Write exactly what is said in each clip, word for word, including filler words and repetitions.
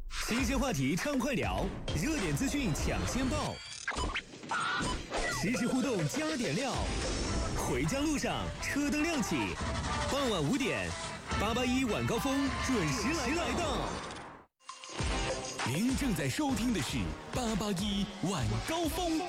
新鲜话题畅快聊，热点资讯抢先报，实时互动加点料。回家路上车灯亮起，傍晚五点，八八一晚高峰准时来到。您正在收听的是八八一晚高峰。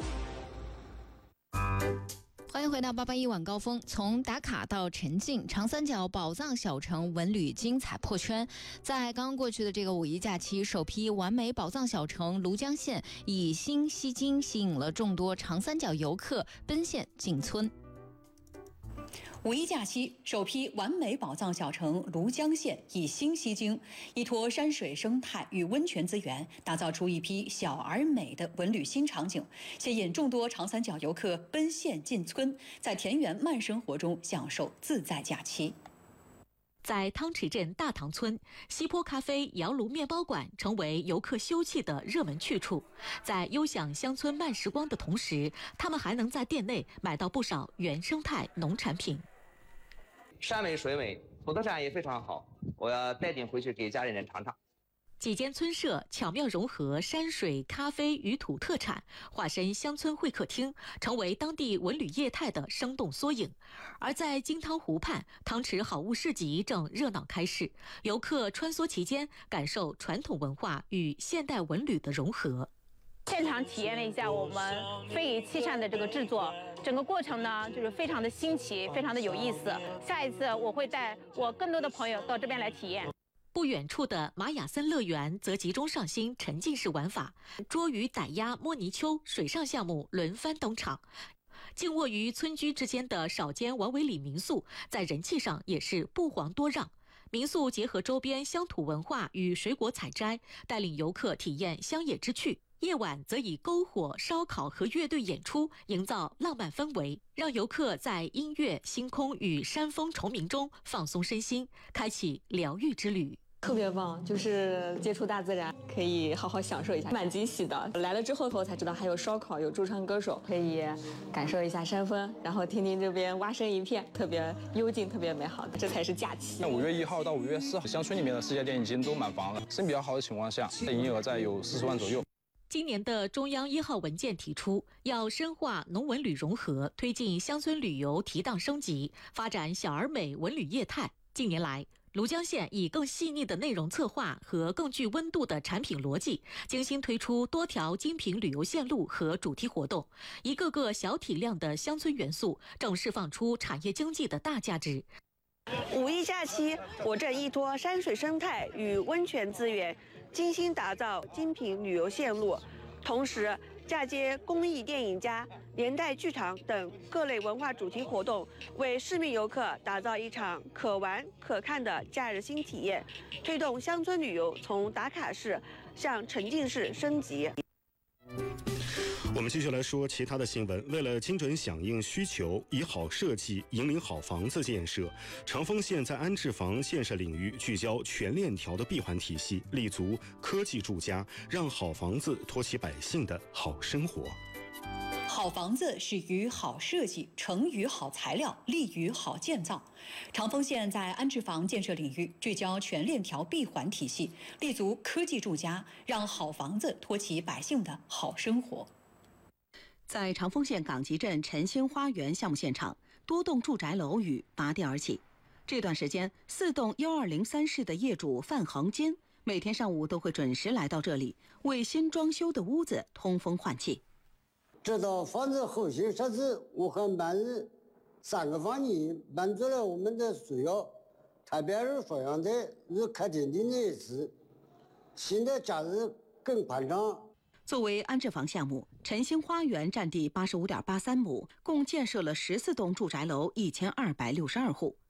欢迎回到八八一晚高峰。从打卡到沉浸，长三角宝藏小城文旅精彩破圈。在刚刚过去的这个五一假期，首批完美宝藏小城庐江县以新吸金，吸引了众多长三角游客奔现进村。 五一假期，首批完美宝藏小城庐江县以新吸睛，依托山水生态与温泉资源，打造出一批小而美的文旅新场景，吸引众多长三角游客奔现进村，在田园慢生活中享受自在假期。 在汤池镇大塘村，西坡咖啡窑炉面包馆成为游客休憩的热门去处。在优享乡村慢时光的同时，他们还能在店内买到不少原生态农产品。 山美水美，土特产也非常好，我要带点回去给家里人尝尝。 几间村社巧妙融合山水、咖啡与土特产，化身乡村会客厅，成为当地文旅业态的生动缩影。而在金汤湖畔，汤池好物市集正热闹开市，游客穿梭其间，感受传统文化与现代文旅的融合。 现场体验了一下我们非遗漆扇的这个制作，整个过程呢就是非常的新奇，非常的有意思。下一次我会带我更多的朋友到这边来体验。 不远处的玛雅森乐园则集中上新沉浸式玩法，捉鱼、逮鸭、摸泥鳅水上项目轮番登场。静卧于村居之间的少间王维里民宿，在人气上也是不遑多让。民宿结合周边乡土文化与水果采摘，带领游客体验乡野之趣。夜晚则以篝火、烧烤和乐队演出，营造浪漫氛围，让游客在音乐、星空与山峰虫鸣中放松身心，开启疗愈之旅。 特别棒，就是接触大自然，可以好好享受一下，蛮惊喜的。来了之后后才知道还有烧烤，有驻唱歌手，可以感受一下山峰，然后听听这边蛙声一片，特别幽静，特别美好的，这才是假期。 那五月一号到五月四号，乡村里面的四家店已经都满房了，生意比较好的情况下，营业额在有四十万左右。 今年的中央一号文件提出，要深化农文旅融合，推进乡村旅游提档升级，发展小而美文旅业态。近年来，庐江县以更细腻的内容策划和更具温度的产品逻辑，精心推出多条精品旅游线路和主题活动，一个个小体量的乡村元素正释放出产业经济的大价值。 五一假期，我正依托山水生态与温泉资源，精心打造精品旅游线路，同时嫁接公益电影家、连带剧场等各类文化主题活动，为市民游客打造一场可玩可看的假日新体验，推动乡村旅游从打卡式向沉浸式升级。 我们继续来说其他的新闻。为了精准响应需求，以好设计引领好房子建设，长丰县在安置房建设领域聚焦全链条的闭环体系，立足科技住家，让好房子托起百姓的好生活。 好房子始于好设计，成于好材料，立于好建造。长丰县在安置房建设领域聚焦全链条闭环体系，立足科技住家，让好房子托起百姓的好生活。 在长丰县岗集镇晨兴花园项目现场，多栋住宅楼宇拔地而起。这段时间，四栋幺二零三室的业主范恒坚每天上午都会准时来到这里，为新装修的屋子通风换气。 直到房子后期设置，我和班人三个房间满足了我们的需要，特别是说阳台与客厅的内饰，新的假日更宽敞。 作为安置房项目，晨兴花园占地八十五点八三亩，共建设了十四栋住宅楼一千二百六十二户。